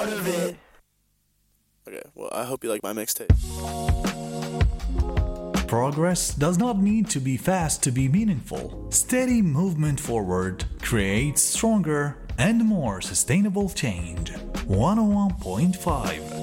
part of it. Okay, well, I hope you like my mixtape. Progress does not need to be fast to be meaningful. Steady movement forward creates stronger and more sustainable change. 101.5